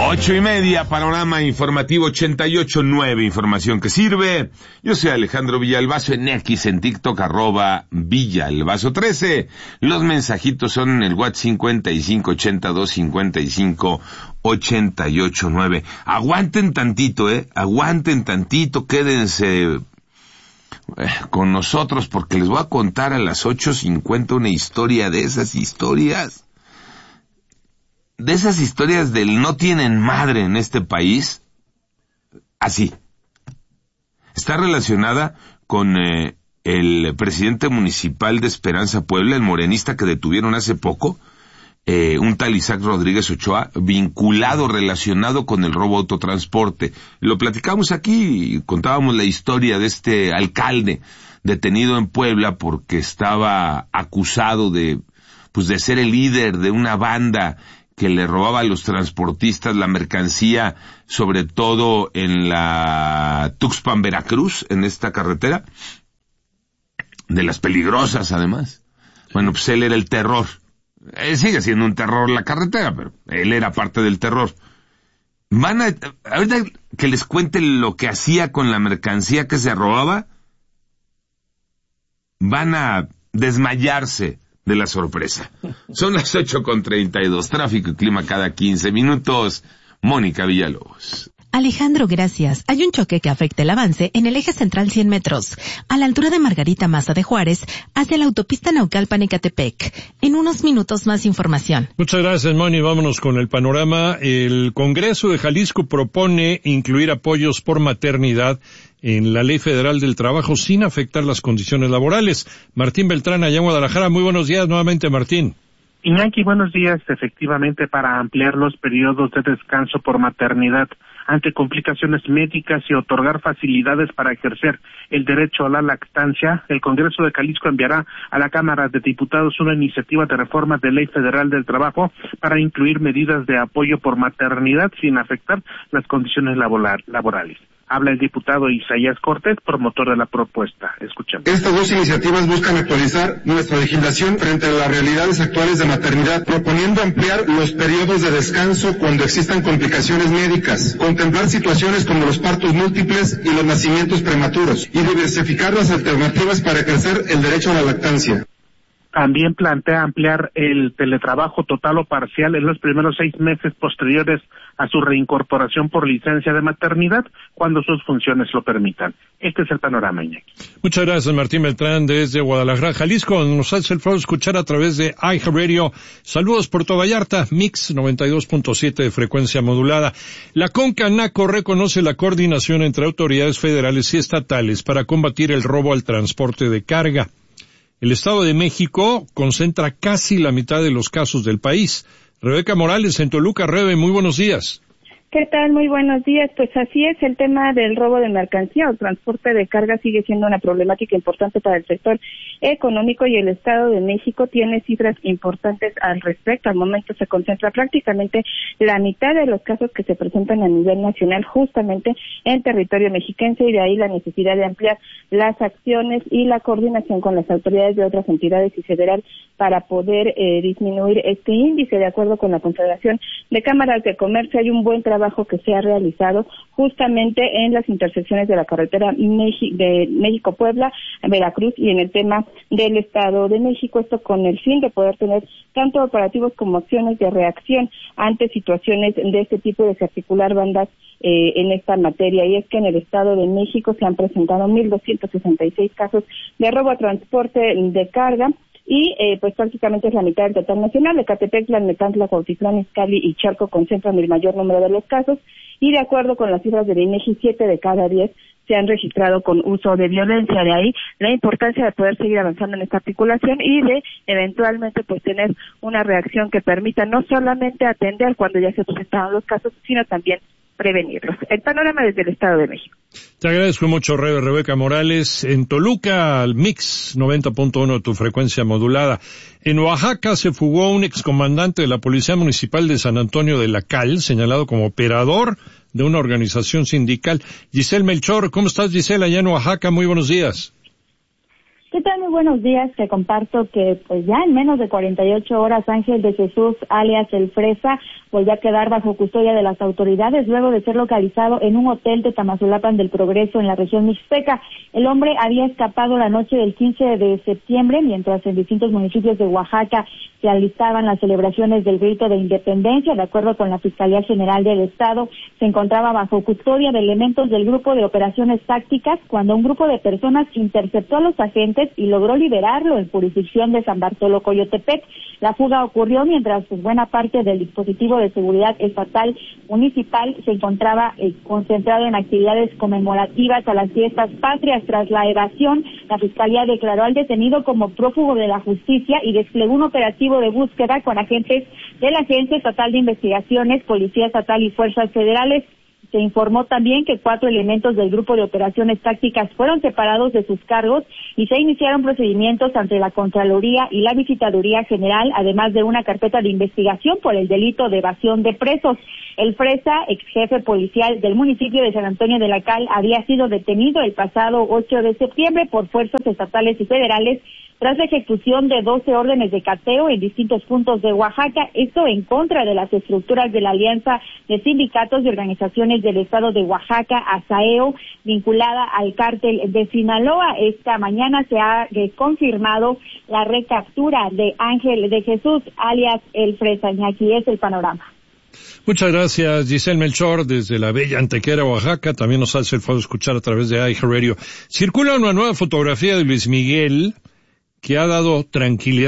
8:30, panorama informativo 88.9, información que sirve. Yo soy Alejandro Villalbazo, en X, en TikTok, @Villalbazo13. Los mensajitos son en el WhatsApp 5582558889. Aguanten tantito, quédense con nosotros porque les voy a contar a las 8:50 una historia de esas historias. De esas historias del no tienen madre en este país, así. Está relacionada con el presidente municipal de Esperanza, Puebla, el morenista que detuvieron hace poco, un tal Isaac Rodríguez Ochoa, relacionado con el robo autotransporte. Lo platicamos aquí y contábamos la historia de este alcalde detenido en Puebla porque estaba acusado de ser el líder de una banda que le robaba a los transportistas la mercancía, sobre todo en la Tuxpan, Veracruz, en esta carretera, de las peligrosas además. Bueno, pues él era el terror. Sigue siendo un terror la carretera, pero él era parte del terror. Ahorita que les cuente lo que hacía con la mercancía que se robaba, van a desmayarse de la sorpresa. Son las 8:32, tráfico y clima cada 15 minutos. Mónica Villalobos. Alejandro, gracias. Hay un choque que afecta el avance en el eje central 100 metros, a la altura de Margarita Maza de Juárez, hacia la autopista Naucalpan-Ecatepec. En unos minutos más información. Muchas gracias, Moni. Vámonos con el panorama. El Congreso de Jalisco propone incluir apoyos por maternidad en la Ley Federal del Trabajo sin afectar las condiciones laborales. Martín Beltrán, allá en Guadalajara. Muy buenos días nuevamente, Martín. Iñaki, buenos días. Efectivamente, para ampliar los periodos de descanso por maternidad ante complicaciones médicas y otorgar facilidades para ejercer el derecho a la lactancia, el Congreso de Jalisco enviará a la Cámara de Diputados una iniciativa de reforma de Ley Federal del Trabajo para incluir medidas de apoyo por maternidad sin afectar las condiciones laborales. Habla el diputado Isaías Cortés, promotor de la propuesta. Escuchemos. Estas dos iniciativas buscan actualizar nuestra legislación frente a las realidades actuales de maternidad, proponiendo ampliar los periodos de descanso cuando existan complicaciones médicas, contemplar situaciones como los partos múltiples y los nacimientos prematuros, y diversificar las alternativas para ejercer el derecho a la lactancia. También plantea ampliar el teletrabajo total o parcial en los primeros 6 meses posteriores a su reincorporación por licencia de maternidad, cuando sus funciones lo permitan. Este es el panorama, Iñaki. Muchas gracias, Martín Beltrán, desde Guadalajara, Jalisco. Nos hace el favor de escuchar a través de iHeartRadio. Saludos, Puerto Vallarta, Mix 92.7 de frecuencia modulada. La CONCANACO reconoce la coordinación entre autoridades federales y estatales para combatir el robo al transporte de carga. El Estado de México concentra casi la mitad de los casos del país. Rebeca Morales, en Toluca. Rebe, muy buenos días. ¿Qué tal? Muy buenos días. Pues así es, el tema del robo de mercancía o transporte de carga sigue siendo una problemática importante para el sector económico y el Estado de México tiene cifras importantes al respecto. Al momento se concentra prácticamente la mitad de los casos que se presentan a nivel nacional justamente en territorio mexiquense, y de ahí la necesidad de ampliar las acciones y la coordinación con las autoridades de otras entidades y federal para poder disminuir este índice. De acuerdo con la Confederación de Cámaras de Comercio, hay un buen trabajo que se ha realizado justamente en las intersecciones de la carretera de México-Puebla, Veracruz, y en el tema del Estado de México, esto con el fin de poder tener tanto operativos como acciones de reacción ante situaciones de este tipo, de desarticular bandas en esta materia. Y es que en el Estado de México se han presentado 1,266 casos de robo a transporte de carga, y pues prácticamente es la mitad del total nacional. Ecatepec, Tlalnepantla, Cuautitlán, Izcalli y Chalco concentran el mayor número de los casos, y de acuerdo con las cifras del INEGI, 7 de cada 10 se han registrado con uso de violencia. De ahí la importancia de poder seguir avanzando en esta articulación y de eventualmente pues tener una reacción que permita no solamente atender cuando ya se presentaron los casos, sino también prevenirlos. El panorama desde el Estado de México. Te agradezco mucho, Rebeca Morales. En Toluca, al Mix 90.1, tu frecuencia modulada. En Oaxaca se fugó un excomandante de la Policía Municipal de San Antonio de la Cal, señalado como operador de una organización sindical. Giselle Melchor, ¿cómo estás, Giselle, allá en Oaxaca? Muy buenos días. ¿Qué tal? Muy buenos días. Te comparto que pues ya en menos de 48 horas Ángel de Jesús, alias El Fresa, volvió a quedar bajo custodia de las autoridades luego de ser localizado en un hotel de Tamazulapan del Progreso en la región mixteca. El hombre había escapado la noche del 15 de septiembre, mientras en distintos municipios de Oaxaca se alistaban las celebraciones del grito de independencia. De acuerdo con la Fiscalía General del Estado, se encontraba bajo custodia de elementos del Grupo de Operaciones Tácticas cuando un grupo de personas interceptó a los agentes y logró liberarlo en jurisdicción de San Bartolo Coyotepec. La fuga ocurrió mientras buena parte del dispositivo de seguridad estatal municipal se encontraba concentrado en actividades conmemorativas a las fiestas patrias. Tras la evasión, la Fiscalía declaró al detenido como prófugo de la justicia y desplegó un operativo de búsqueda con agentes de la Agencia Estatal de Investigaciones, Policía Estatal y Fuerzas Federales. Se informó también que 4 elementos del Grupo de Operaciones Tácticas fueron separados de sus cargos y se iniciaron procedimientos ante la Contraloría y la Visitaduría General, además de una carpeta de investigación por el delito de evasión de presos. El Fresa, ex jefe policial del municipio de San Antonio de la Cal, había sido detenido el pasado 8 de septiembre por fuerzas estatales y federales tras la ejecución de 12 órdenes de cateo en distintos puntos de Oaxaca, esto en contra de las estructuras de la Alianza de Sindicatos y Organizaciones del Estado de Oaxaca, ASAEO, vinculada al cártel de Sinaloa. Esta mañana se ha confirmado la recaptura de Ángel de Jesús, alias El Fresa. Y aquí es el panorama. Muchas gracias, Giselle Melchor, desde la bella Antequera, Oaxaca. También nos hace el favor de escuchar a través de iHeartRadio. Circula una nueva fotografía de Luis Miguel que ha dado tranquilidad